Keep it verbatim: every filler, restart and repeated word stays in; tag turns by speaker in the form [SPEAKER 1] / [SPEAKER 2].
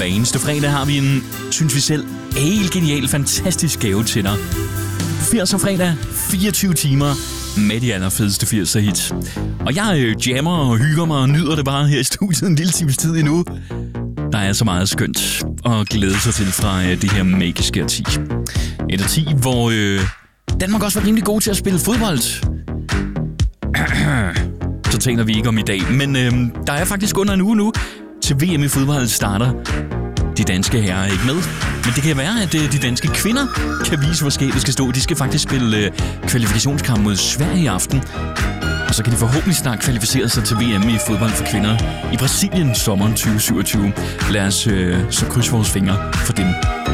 [SPEAKER 1] Hver eneste fredag har vi en, synes vi selv, helt genial, fantastisk gave til dig. firser fredag, fireogtyve timer med de allerfedeste firser hits. Og jeg øh, jammer og hygger mig og nyder det bare her i studiet en lille times tid endnu. Der er så meget skønt at glæde sig til fra øh, det her magiske årti. Et årti, hvor øh, Danmark også var rimelig god til at spille fodbold. Så taler vi ikke om i dag, men øh, der er faktisk under en uge nu til V M i fodbold starter. De danske herrer er ikke med, men det kan være, at de danske kvinder kan vise, hvor skabet skal stå. De skal faktisk spille øh, kvalifikationskamp mod Sverige i aften. Og så kan de forhåbentlig snart kvalificere sig til V M i fodbold for kvinder i Brasilien sommeren tyve syvogtyve. Lad os øh, så krydse vores fingre for dem.